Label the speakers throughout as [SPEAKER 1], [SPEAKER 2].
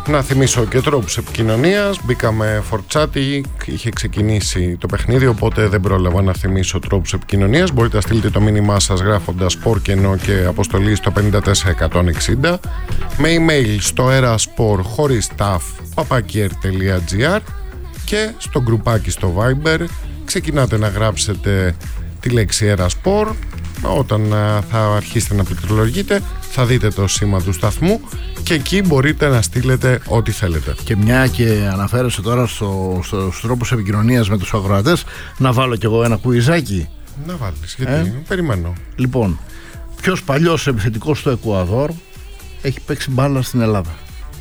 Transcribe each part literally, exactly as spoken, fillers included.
[SPEAKER 1] Να θυμίσω και τρόπους επικοινωνίας. Μπήκαμε φορτσάτι, είχε ξεκινήσει το παιχνίδι, οπότε δεν πρόλαβα να θυμίσω τρόπους επικοινωνίας. Μπορείτε να στείλετε το μήνυμά σας γράφοντας σπορκενό και αποστολή στο πέντε τέσσερα εκατόν εξήντα, με email στο eraspor χωρίς ταφ παπάκιερ τελεία τζι άρ και στο γκρουπάκι στο Viber. Ξεκινάτε να γράψετε τη λέξη Eraspor. Όταν θα αρχίσετε να πληκτρολογείτε θα δείτε το σήμα του σταθμού και εκεί μπορείτε να στείλετε ό,τι θέλετε.
[SPEAKER 2] Και μια και αναφέρεσαι τώρα στο, στο, στους τρόπους επικοινωνίας με τους ακροατές, να βάλω κι εγώ ένα κουιζάκι.
[SPEAKER 1] Να βάλεις, γιατί
[SPEAKER 2] ε?
[SPEAKER 1] περιμένω.
[SPEAKER 2] Λοιπόν, ποιος παλιός επιθετικός στο Εκουαδόρ έχει παίξει μπάλα στην Ελλάδα?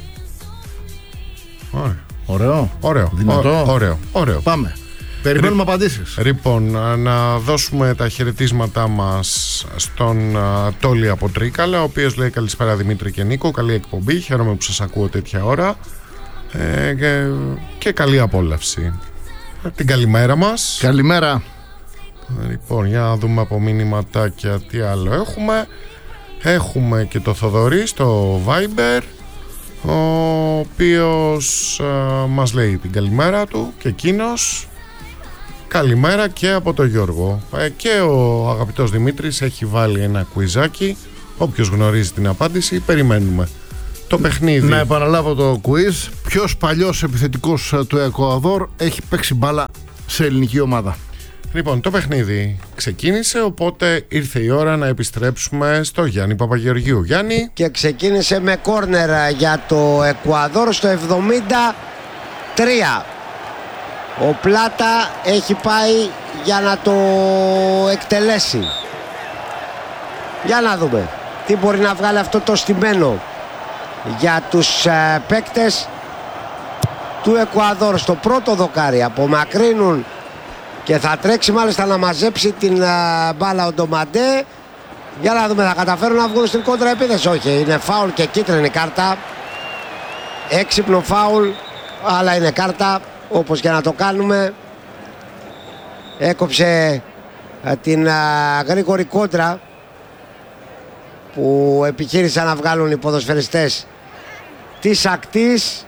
[SPEAKER 1] Ωραία.
[SPEAKER 2] Ωραίο.
[SPEAKER 1] Ωραίο.
[SPEAKER 2] Δυνατό.
[SPEAKER 1] Ω, ωραίο. Ωραίο.
[SPEAKER 2] Πάμε. Περιμένουμε Ρι... απαντήσεις.
[SPEAKER 1] Λοιπόν, να δώσουμε τα χαιρετίσματά μας στον uh, Τόλι από Τρίκαλα, ο οποίος λέει καλησπέρα Δημήτρη και Νίκο, καλή εκπομπή, χαίρομαι που σας ακούω τέτοια ώρα ε, και, και καλή απόλαυση. Την καλημέρα μας.
[SPEAKER 2] Καλημέρα.
[SPEAKER 1] Λοιπόν, για να δούμε από μηνύματάκια τι άλλο έχουμε. Έχουμε και το Θοδωρή στο Viber, ο οποίος uh, μας λέει την καλημέρα του και εκείνος. Καλημέρα και από τον Γιώργο. ε, Και ο αγαπητός Δημήτρης έχει βάλει ένα κουιζάκι. Όποιος γνωρίζει την απάντηση, περιμένουμε το παιχνίδι.
[SPEAKER 2] Να επαναλάβω το quiz. Ποιος παλιός επιθετικός του Εκουαδόρ έχει παίξει μπάλα σε ελληνική ομάδα?
[SPEAKER 1] Λοιπόν, το παιχνίδι ξεκίνησε, οπότε ήρθε η ώρα να επιστρέψουμε στο Γιάννη Παπαγεωργίου. Γιάννη.
[SPEAKER 3] Και ξεκίνησε με κόρνερα για το Εκουαδόρ στο εβδομήντα τρία. Ο Πλάτα έχει πάει για να το εκτελέσει. Για να δούμε τι μπορεί να βγάλει αυτό το στημένο για τους ε, παίκτες του Εκουαδόρ. Στο πρώτο δοκάρι απομακρύνουν και θα τρέξει μάλιστα να μαζέψει την ε, μπάλα ο Ντομαντέ. Για να δούμε, θα καταφέρουν να βγουν στην κόντρα επίθεση? Όχι, είναι φάουλ και κίτρινη κάρτα. Έξυπνο φάουλ, αλλά είναι κάρτα. Όπως και να το κάνουμε, έκοψε α, την α, γρήγορη κόντρα που επιχείρησαν να βγάλουν οι ποδοσφαιριστές της ακτής,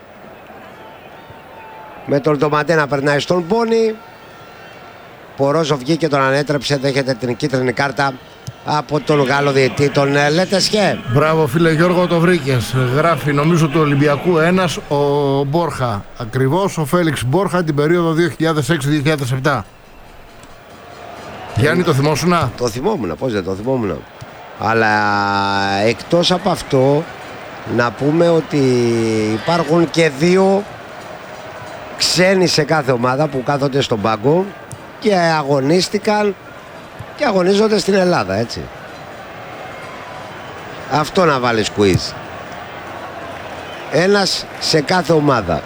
[SPEAKER 3] με τον Ντομαντέ να περνάει στον Μπόνι. Πορόζο βγήκε, τον ανέτρεψε, δέχεται την κίτρινη κάρτα από τον Γάλλο διαιτητή, τον Λετεσχέ.
[SPEAKER 2] Μπράβο φίλε Γιώργο, το βρήκες. Γράφει νομίζω του Ολυμπιακού ένας ο Μπόρχα. Ακριβώς ο Φέλιξ Μπόρχα την περίοδο δύο χιλιάδες έξι δύο χιλιάδες επτά. Γιάννη, το θυμόσουνα?
[SPEAKER 3] Το θυμόμουν, πώς δεν το θυμόμουν. Αλλά εκτός από αυτό, να πούμε ότι υπάρχουν και δύο ξένοι σε κάθε ομάδα που κάθονται στον πάγκο και αγωνίστηκαν και αγωνίζονται στην Ελλάδα, έτσι. Αυτό να βάλεις quiz. Ένας σε κάθε ομάδα.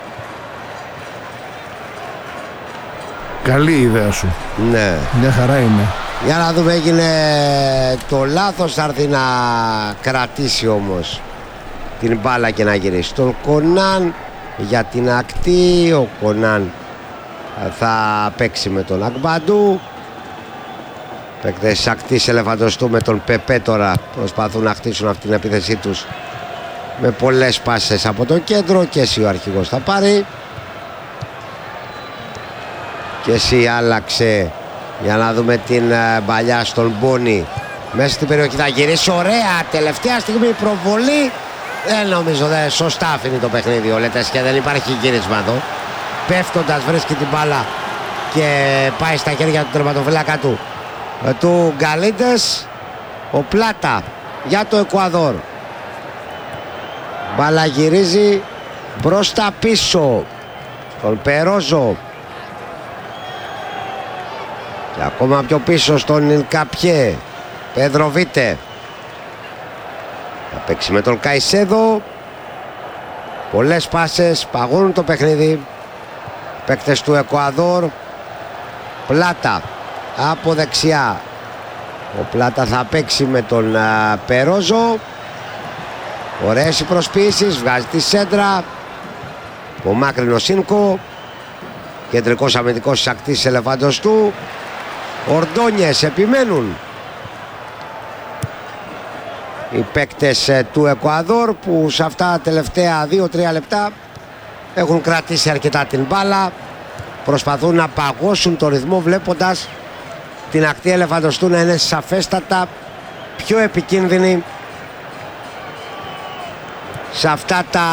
[SPEAKER 2] Καλή ιδέα σου.
[SPEAKER 3] Ναι.
[SPEAKER 2] Μια χαρά είναι.
[SPEAKER 3] Για να δούμε, έγινε το λάθος, θα έρθει να κρατήσει όμως την μπάλα και να γυρίσει τον Κονάν για την ακτή. Ο Κονάν θα παίξει με τον Ακμπαντού. Παίκτες ακτής Ελεφαντοστού με τον Πεπέ τώρα προσπαθούν να χτίσουν αυτή την επίθεσή τους με πολλές πάσες από το κέντρο. Και εσύ ο αρχηγός θα πάρει. Και εσύ άλλαξε, για να δούμε την παλιά στον Μπόνι. Μέσα στην περιοχή θα γυρίσει, ωραία, τελευταία στιγμή προβολή. Δεν νομίζω, δεν σωστά αφήνει το παιχνίδι ο Λετεσχέ, δεν υπάρχει γύρισμα εδώ. Πέφτοντας βρίσκει την μπάλα και πάει στα χέρια του τερματοφύλακα του του Γκαλίντες. Ο Πλάτα για το Εκουαδόρ. Μπάλα γυρίζει μπροστά πίσω στον Περόζο και ακόμα πιο πίσω στον Ινκαπιέ. Πέδρο Βίτε θα παίξει με τον Καϊσέδο. Πολλές πάσες, παγώνουν το παιχνίδι παίκτες του Εκουαδόρ. Πλάτα από δεξιά. Ο Πλάτα θα παίξει με τον α, Περόζο. Ωραίες οι προσποιήσεις, βγάζει τη σέντρα. Ο Μάκρυνο Σίνκο. Κεντρικός αμυντικός της ακτής οι παίκτες του Εκουαδόρ, που σε αυτά τα τελευταία δύο τρία λεπτά έχουν κρατήσει αρκετά την μπάλα, προσπαθούν να παγώσουν το ρυθμό, βλέποντας την ακτή Ελεφαντοστού να είναι σαφέστατα πιο επικίνδυνη σε αυτά τα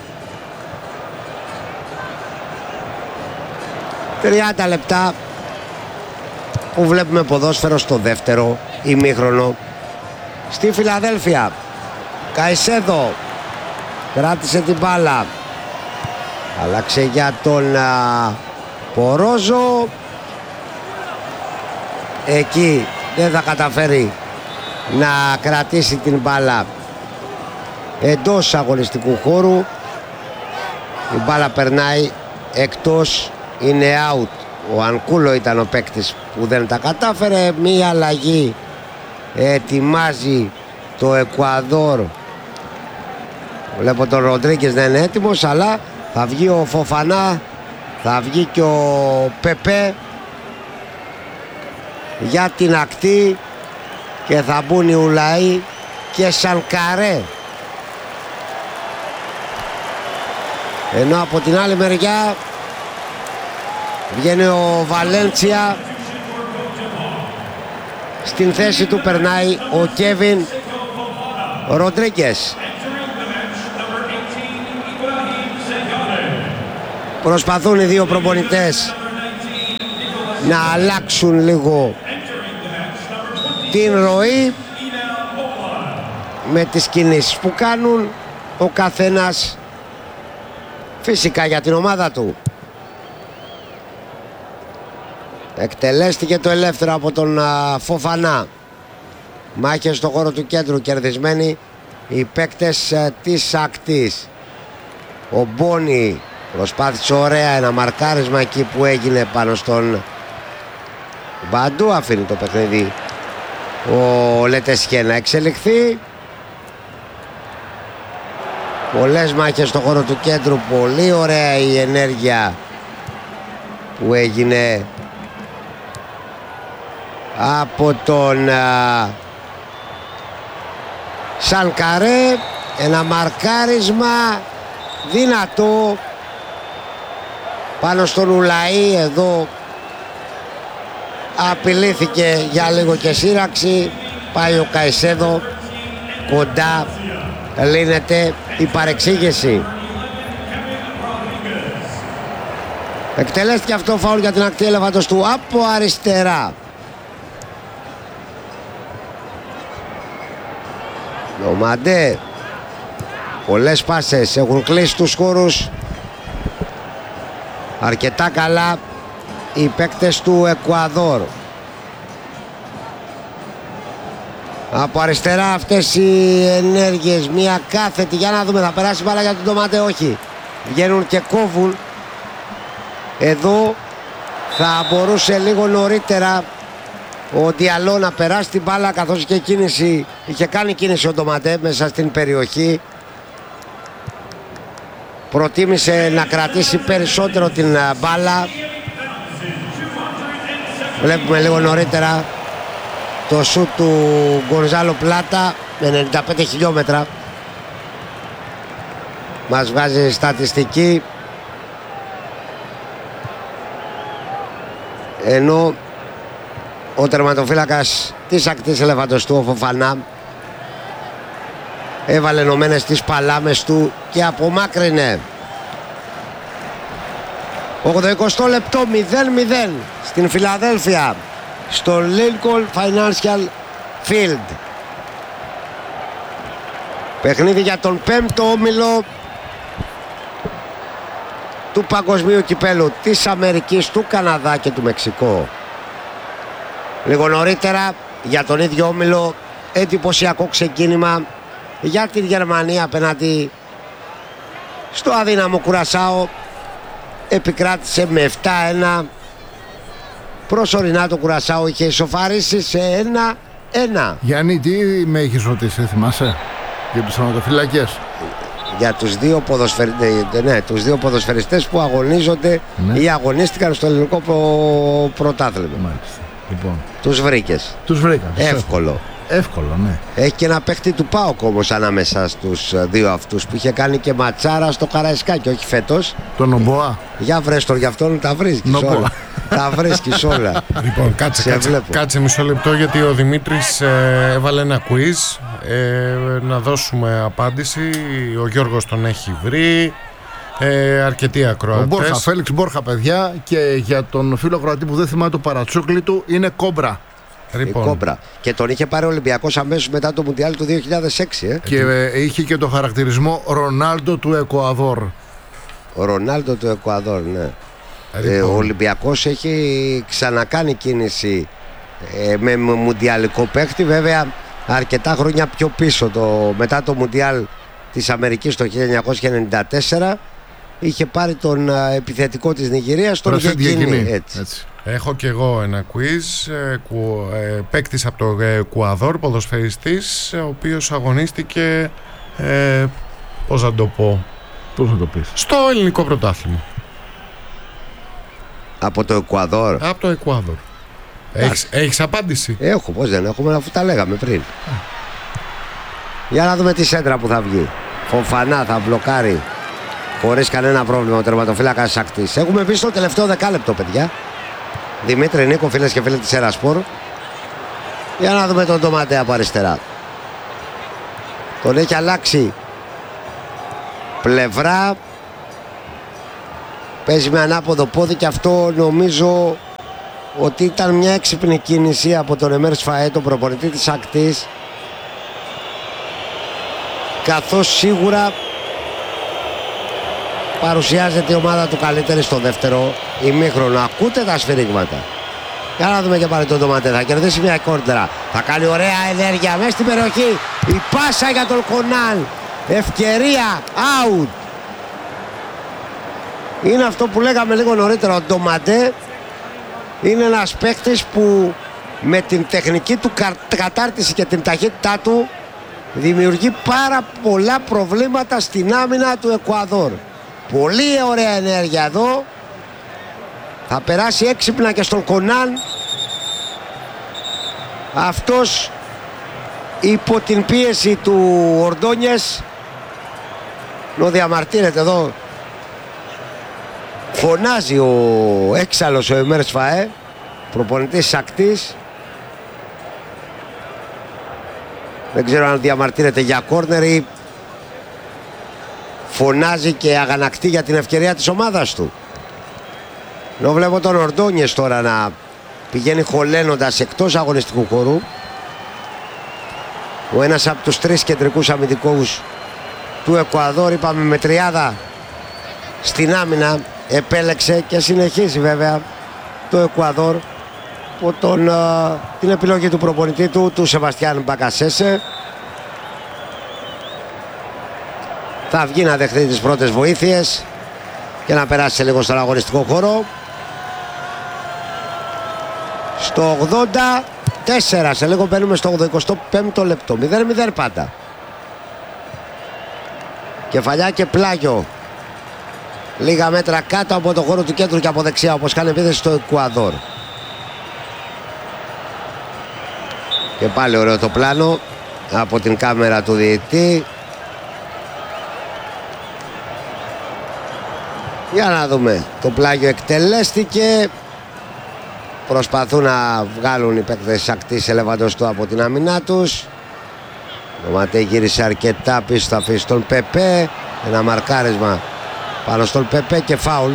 [SPEAKER 3] τριάντα λεπτά που βλέπουμε ποδόσφαιρο στο δεύτερο ημίχρονο. Στη Φιλαδέλφια, Καϊσέδο κράτησε την μπάλα, άλλαξε για τον α, Πορόζο, εκεί δεν θα καταφέρει να κρατήσει την μπάλα εντός αγωνιστικού χώρου. Η μπάλα περνάει εκτός, είναι out. Ο Ανκούλο ήταν ο παίκτης που δεν τα κατάφερε. Μία αλλαγή ετοιμάζει το Εκουαδόρ. Βλέπω τον Ροντρίγκες να είναι έτοιμος, αλλά θα βγει ο Φοφανά, θα βγει και ο Πεπέ για την ακτή και θα μπουν οι Ουλαΐ και Σανκαρέ. Ενώ από την άλλη μεριά βγαίνει ο Βαλέντσια, στην θέση του περνάει ο Κέβιν Ροντρίγκες. Προσπαθούν οι δύο προπονητές να αλλάξουν λίγο την ροή με τις κινήσεις που κάνουν ο καθένας, φυσικά για την ομάδα του. Εκτελέστηκε το ελεύθερο από τον α, Φοφανά. Μάχες στο χώρο του κέντρου, κερδισμένοι οι παίκτες α, της ακτής. Ο Μπόνι προσπάθησε ωραία ένα μαρκάρισμα εκεί που έγινε πάνω στον Μπαντού. Αφήνει το παιχνίδι ο Λετεσχέ να εξελιχθεί. Πολλές μάχες στο χώρο του κέντρου, πολύ ωραία η ενέργεια που έγινε από τον α, Σανκαρέ. Ένα μαρκάρισμα δυνατό πάνω στον Ουλαΐ. Εδώ απειλήθηκε για λίγο και σύραξη. Πάει ο Καϊσέδο κοντά, λύνεται η παρεξήγηση. Εκτελέστηκε αυτό φάουλ για την ακτή Ελεφαντοστού από αριστερά. Ο Μαντέ, πολλές πάσες, έχουν κλείσει τους χώρους αρκετά καλά οι παίκτες του Εκουαδόρ. Από αριστερά αυτές οι ενέργειες, μία κάθετη, για να δούμε, θα περάσει μπάλα για τον Ντομάτε, όχι, βγαίνουν και κόβουν. Εδώ θα μπορούσε λίγο νωρίτερα ο Διαλό να περάσει την μπάλα, καθώς και κίνηση, είχε κάνει κίνηση ο Ντομάτε μέσα στην περιοχή. Προτίμησε να κρατήσει περισσότερο την μπάλα. Βλέπουμε λίγο νωρίτερα το σούτ του Γκονζάλο Πλάτα με ενενήντα πέντε χιλιόμετρα. Μας βγάζει στατιστική. Ενώ ο τερματοφύλακας της ακτής Ελεφαντοστού, ο Φοφανά, έβαλε ενωμένες τις παλάμες του και απομάκρυνε. ογδοηκοστό λεπτό, μηδέν μηδέν στην Φιλαδέλφια, στο Lincoln Financial Field. Παιχνίδι για τον πέμπτο όμιλο του Παγκοσμίου Κυπέλου της Αμερικής, του Καναδά και του Μεξικό. Λίγο νωρίτερα για τον ίδιο όμιλο, εντυπωσιακό ξεκίνημα για την Γερμανία απέναντι στο αδύναμο Κουρασάο. Επικράτησε με επτά ένα. Προσωρινά το Κουρασάο είχε ισοφαρίσει σε ένα ένα.
[SPEAKER 2] Γιάννη, τι με έχεις ρωτήσει, θυμάσαι, για τους τερματοφυλακές?
[SPEAKER 3] Για τους δύο, ποδοσφαιρι... ναι, τους δύο ποδοσφαιριστές που αγωνίζονται, ναι, ή αγωνίστηκαν στο ελληνικό προ... πρωτάθλημα.
[SPEAKER 2] Μάλιστα. Λοιπόν.
[SPEAKER 3] Τους βρήκες.
[SPEAKER 2] Τους βρήκα.
[SPEAKER 3] Εύκολο.
[SPEAKER 2] Εύκολο, ναι.
[SPEAKER 3] Έχει και ένα παίχτη του ΠΑΟΚ όμως ανάμεσα στους δύο αυτούς που είχε κάνει και ματσάρα στο Καραϊσκάκι, όχι φέτος.
[SPEAKER 2] Τον Ομποά.
[SPEAKER 3] Για βρες τον, γι' αυτόν τα βρίσκεις όλα. Τα βρίσκεις όλα.
[SPEAKER 1] Λοιπόν, κάτσε, κάτσε, κάτσε μισό λεπτό, γιατί ο Δημήτρης ε, έβαλε ένα quiz. Ε, να δώσουμε απάντηση. Ο Γιώργος τον έχει βρει. Ε, αρκετοί ακροατές.
[SPEAKER 2] Ο Μπόρχα, Φέλιξ Μπόρχα, παιδιά. Και για τον φίλο ακροατή που δεν θυμάται το παρατσούκλι του, είναι κόμπρα.
[SPEAKER 3] Λοιπόν. Κόμπρα. Και τον είχε πάρει ο Ολυμπιακός αμέσως μετά το Μουντιάλ του δύο χιλιάδες έξι. Ε.
[SPEAKER 2] Και ε, είχε και το χαρακτηρισμό Ρονάλντο του Εκουαδόρ.
[SPEAKER 3] Ο Ρονάλντο του Εκουαδόρ, ναι. Ε, ο Ολυμπιακός έχει ξανακάνει κίνηση ε, με μουντιαλικό παίχτη, βέβαια αρκετά χρόνια πιο πίσω, το, μετά το Μουντιάλ της Αμερικής το χίλια εννιακόσια ενενήντα τέσσερα. Είχε πάρει τον α, επιθετικό της Νιγηρίας, τον Γεκίνη. Έτσι. Έτσι.
[SPEAKER 1] Έχω και εγώ ένα quiz. Ε, κου, ε, παίκτης από το Εκουαδόρ, ποδοσφαιριστής, ο οποίος αγωνίστηκε, ε, πώς να το πω,
[SPEAKER 2] πώς να το πεις,
[SPEAKER 1] στο ελληνικό πρωτάθλημα.
[SPEAKER 3] Από το Εκουαδόρ.
[SPEAKER 1] Από το Εκουαδόρ. Έχεις, έχεις απάντηση?
[SPEAKER 3] Έχω, πώς δεν έχουμε, αφού τα λέγαμε πριν. Α. Για να δούμε τη σέντρα που θα βγει. Φοφανά θα μπλοκάρει χωρίς κανένα πρόβλημα ο τερματοφύλακας Ακτής. Έχουμε πει στο τελευταίο δεκάλεπτο, παιδιά. Δημήτρη, Νίκο, φίλες και φίλοι της Ερασπορ. Για να δούμε τον Ντομαντέ από αριστερά. Τον έχει αλλάξει πλευρά. Παίζει με ανάποδο πόδι και αυτό νομίζω ότι ήταν μια έξυπνη κίνηση από τον Εμέρ Σφαέ, τον προπονητή της Ακτής, καθώς σίγουρα παρουσιάζεται η ομάδα του καλύτερη στο δεύτερο ημίχρονο. Ακούτε τα σφυρίγματα. Για να δούμε και πάλι τον Ντομαντέ. Θα κερδίσει μια κόρτερα. Θα κάνει ωραία ενέργεια μέσα στην περιοχή. Η πάσα για τον Κονάν. Ευκαιρία. Out. Είναι αυτό που λέγαμε λίγο νωρίτερα. Ο Ντομαντέ είναι ένας παίκτης που με την τεχνική του κατάρτιση και την ταχύτητά του δημιουργεί πάρα πολλά προβλήματα στην άμυνα του Εκουαδόρ. Πολύ ωραία ενέργεια εδώ. Θα περάσει έξυπνα και στον Κονάν. Αυτός υπό την πίεση του Ορντόνιες, ενώ διαμαρτύρεται εδώ, φωνάζει ο έξαλλος ο Εμέρ Σφαέ, προπονητής Ακτής. Δεν ξέρω αν διαμαρτύρεται για κόρνερ ή φωνάζει και αγανακτεί για την ευκαιρία της ομάδας του. Ενώ βλέπω τον Ορντόνιες τώρα να πηγαίνει χωλένοντας εκτός αγωνιστικού χώρου. Ο ένας από τους τρεις κεντρικούς αμυντικούς του Εκουαδόρ, είπαμε με τριάδα στην άμυνα, επέλεξε και συνεχίζει βέβαια το Εκουαδόρ από τον, uh, την επιλογή του προπονητή του, του Σεβαστιάν Μπακασέσε. Θα βγει να δεχτεί τις πρώτες βοήθειες και να περάσει σε λίγο στον αγωνιστικό χώρο. Στο ογδόντα τέσσερα, σε λίγο μπαίνουμε στο εικοστό πέμπτο λεπτό. μηδέν μηδέν πάντα. Κεφαλιά και πλάγιο λίγα μέτρα κάτω από το χώρο του κέντρου και από δεξιά, όπως κάνει επίθεση στο Εκουαδόρ. Και πάλι ωραίο το πλάνο από την κάμερα του διαιτητή. Για να δούμε. Το πλάγιο εκτελέστηκε. Προσπαθούν να βγάλουν οι παίκτες της Ακτής ελεύαντος του από την άμυνά τους. Ο Ματέ γύρισε αρκετά πίσω, θα αφήσει τον Πεπέ. Ένα μαρκάρισμα πάνω στον Πεπέ και φάουλ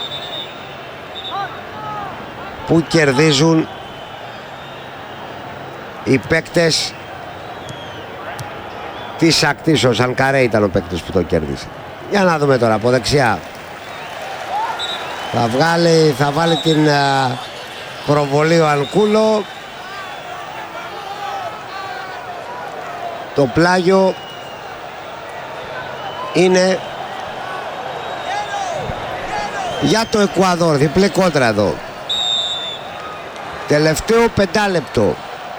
[SPEAKER 3] που κερδίζουν οι παίκτες της Ακτής. Ο Σανκαρέ ήταν ο παίκτης που το κέρδισε. Για να δούμε τώρα από δεξιά. Θα βγάλει, θα βάλει την α, προβολή ο Ανκούλο. Το πλάγιο είναι για το Εκουαδόρ. Διπλή κόντρα εδώ. Τελευταίο πεντάλεπτο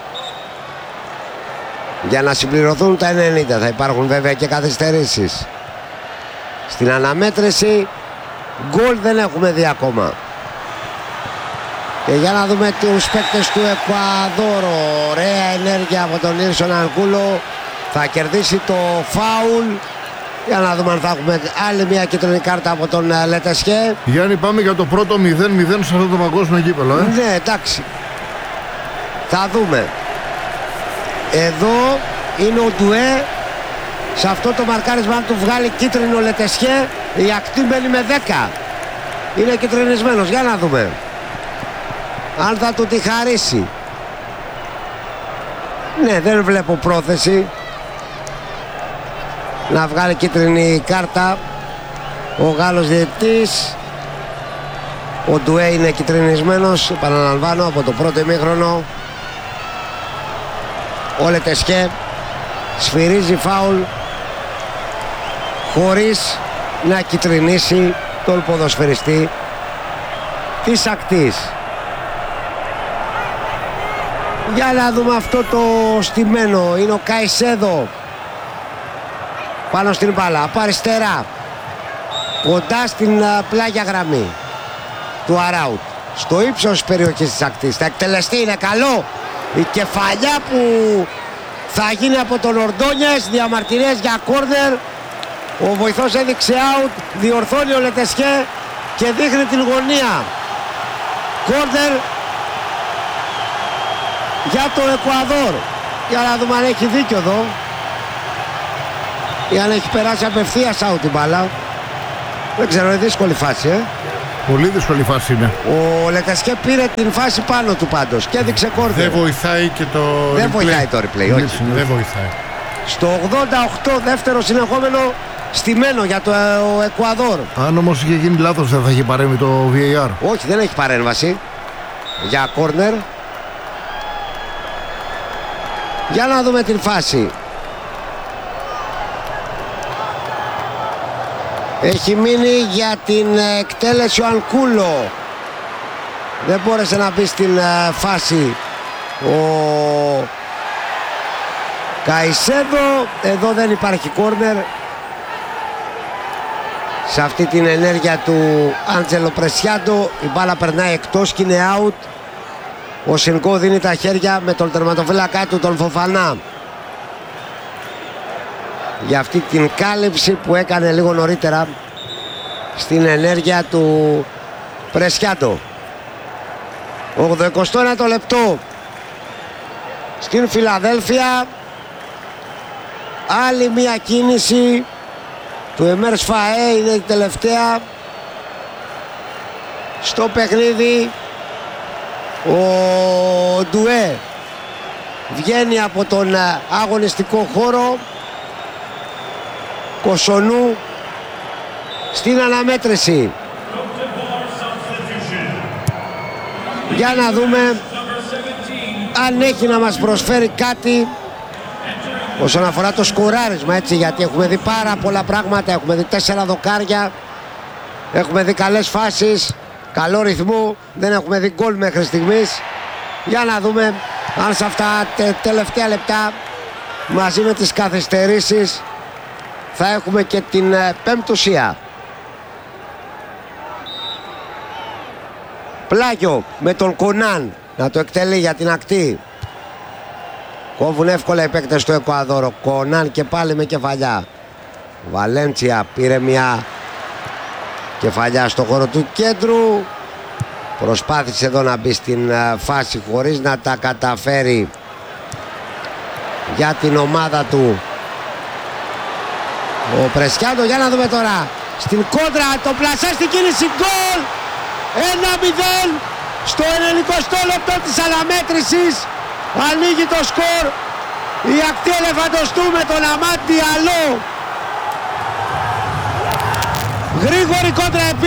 [SPEAKER 3] για να συμπληρωθούν τα ενενήντα. Θα υπάρχουν βέβαια και καθυστερήσεις στην αναμέτρηση. Γκολ δεν έχουμε δει ακόμα. Και για να δούμε τους παίκτες του Εκουαδόρ. Ωραία ενέργεια από τον Νίλσον Ανγκούλο. Θα κερδίσει το φάουλ. Για να δούμε αν θα έχουμε άλλη μια κίτρινη κάρτα από τον Λετεσχέ.
[SPEAKER 2] Γιάννη, πάμε για το πρώτο μηδέν μηδέν σε αυτό το παγκόσμιο κύπελλο, ε.
[SPEAKER 3] Ναι, εντάξει. Θα δούμε. Εδώ είναι ο Ντουέ. Σε αυτό το μαρκάρισμα, αν του βγάλει κίτρινο Λετεσχέ, η ακτή μπαίνει με δέκα. Είναι κυτρινισμένος. Για να δούμε αν θα του τη χαρίσει. Ναι, δεν βλέπω πρόθεση να βγάλει κίτρινη κάρτα ο Γάλλος διαιτητής. Ο Ντουέ είναι κυτρινισμένος, επαναλαμβάνω, από το πρώτο ημίχρονο. Ο Λετεσχέ σφυρίζει φάουλ χωρίς να κυτρινίσει τον ποδοσφαιριστή της ακτής. Για να δούμε αυτό το στημένο. Είναι ο Καϊσέδο πάνω στην μπάλα, από αριστερά, κοντά στην πλάγια γραμμή του Αράουτ, στο ύψος της περιοχής της ακτής. Θα εκτελεστεί, είναι καλό. Η κεφαλιά που θα γίνει από τον Ορντόνιες, διαμαρτυρίες για κόρνερ. Ο βοηθός έδειξε out, διορθώνει ο Λετεσχέ και δείχνει την γωνία. Κόρνερ για το Εκουαδόρ. Για να δούμε αν έχει δίκιο εδώ ή αν έχει περάσει απευθείας out την μπάλα. Δεν ξέρω, είναι δύσκολη φάση, ε.
[SPEAKER 2] Πολύ δύσκολη φάση είναι.
[SPEAKER 3] Ο Λετεσχέ πήρε την φάση πάνω του πάντως και έδειξε κόρνερ.
[SPEAKER 1] Δεν βοηθάει και το
[SPEAKER 3] Δεν
[SPEAKER 1] replay.
[SPEAKER 3] βοηθάει το replay, όχι.
[SPEAKER 1] Δεν βοηθάει.
[SPEAKER 3] Στο ογδόντα οκτώ, δεύτερο συνεχόμενο στημένο για το ε, Εκουαδόρ.
[SPEAKER 2] Αν όμως είχε γίνει λάθος, δεν θα είχε παρέμβει το βι έι αρ.
[SPEAKER 3] Όχι, δεν έχει παρέμβαση για κόρνερ. Για να δούμε την φάση. Έχει μείνει για την εκτέλεση ο Ανκούλο. Δεν μπόρεσε να μπει στην φάση ο Καϊσέδο. Εδώ δεν υπάρχει κόρνερ. Σε αυτή την ενέργεια του Άντζελο Πρεσιάντο η μπάλα περνάει εκτός και είναι out. Ο Σινκό δίνει τα χέρια με τον τερματοφύλακά του, τον Φοφανά, για αυτή την κάλυψη που έκανε λίγο νωρίτερα στην ενέργεια του Πρεσιάντο. ογδοηκοστό ένατο λεπτό στην Φιλαδέλφια. Άλλη μια κίνηση του Εμέρς Φαέ, είναι η τελευταία στο παιχνίδι. Ο Ντουέ βγαίνει από τον αγωνιστικό χώρο. Κοσονού στην αναμέτρηση. Για να δούμε αν έχει να μας προσφέρει κάτι όσον αφορά το σκοράρισμα, έτσι, γιατί έχουμε δει πάρα πολλά πράγματα. Έχουμε δει τέσσερα δοκάρια, έχουμε δει καλές φάσεις, καλό ρυθμό, δεν έχουμε δει γκολ μέχρι στιγμής. Για να δούμε αν σε αυτά τα τελευταία λεπτά μαζί με τις καθυστερήσεις θα έχουμε και την πέμπτουσία. Πλάγιο με τον Κονάν να το εκτελεί για την ακτή. Κόβουν εύκολα οι παίκτες του Εκουαδόρ. Κονάν και πάλι με κεφαλιά. Βαλέντσια πήρε μια κεφαλιά στο χώρο του κέντρου. Προσπάθησε εδώ να μπει στην φάση χωρίς να τα καταφέρει για την ομάδα του ο Πρεσιάντο. Για να δούμε τώρα στην κόντρα, το πλασέ στην κίνηση, γκολ! ένα μηδέν στο ενενηκοστό λεπτό της αναμέτρησης. Ανοίγει το σκορ η ακτή Ελεφαντοστού με τον Αμάντ Διαλό. Γρήγορη κόντρα επί